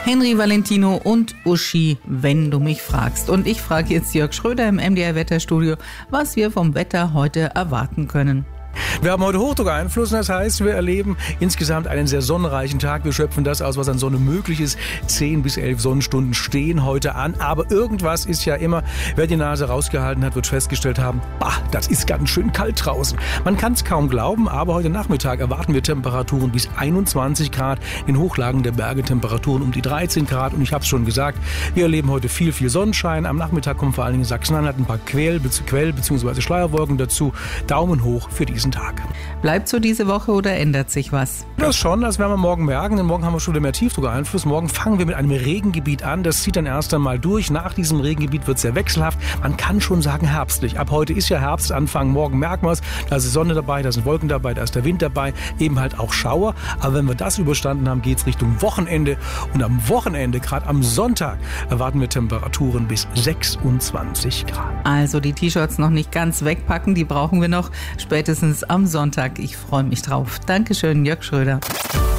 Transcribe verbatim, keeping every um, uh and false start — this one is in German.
Henry Valentino und Uschi, wenn du mich fragst. Und ich frage jetzt Jörg Schröder im M D R-Wetterstudio, was wir vom Wetter heute erwarten können. Wir haben heute Hochdruckeinfluss, das heißt, wir erleben insgesamt einen sehr sonnenreichen Tag. Wir schöpfen das aus, was an Sonne möglich ist. Zehn bis elf Sonnenstunden stehen heute an. Aber irgendwas ist ja immer, wer die Nase rausgehalten hat, wird festgestellt haben, bah, das ist ganz schön kalt draußen. Man kann es kaum glauben, aber heute Nachmittag erwarten wir Temperaturen bis einundzwanzig Grad. In Hochlagen der Berge Temperaturen um die dreizehn Grad. Und ich habe es schon gesagt, wir erleben heute viel, viel Sonnenschein. Am Nachmittag kommen vor allen Dingen in Sachsen-Anhalt ein paar Quell- bzw. Schleierwolken dazu. Daumen hoch für diesen Tag. Bleibt so diese Woche oder ändert sich was? Das schon, das werden wir morgen merken, denn morgen haben wir schon wieder mehr Tiefdruckeinfluss. Morgen fangen wir mit einem Regengebiet an, das zieht dann erst einmal durch. Nach diesem Regengebiet wird es sehr wechselhaft. Man kann schon sagen herbstlich. Ab heute ist ja Herbstanfang, morgen merken wir es. Da ist die Sonne dabei, da sind Wolken dabei, da ist der Wind dabei, eben halt auch Schauer. Aber wenn wir das überstanden haben, geht es Richtung Wochenende. Und am Wochenende, gerade am Sonntag, erwarten wir Temperaturen bis sechsundzwanzig Grad. Also die T-Shirts noch nicht ganz wegpacken, die brauchen wir noch spätestens am Sonntag. Ich freue mich drauf. Dankeschön, Jörg Schröder.